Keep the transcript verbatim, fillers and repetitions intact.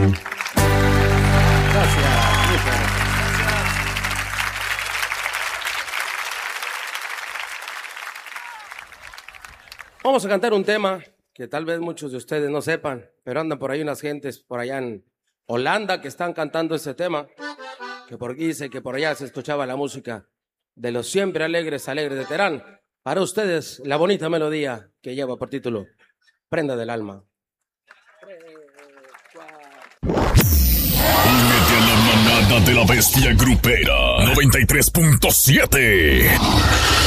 muchas gracias. Vamos a cantar un tema que tal vez muchos de ustedes no sepan, pero andan por ahí unas gentes por allá en Holanda que están cantando este tema, que por aquí dice que por allá se escuchaba la música de los siempre alegres, alegres de Terán. Para ustedes, la bonita melodía que lleva por título Prenda del Alma. Únete a la manada de la bestia grupera noventa y tres punto siete.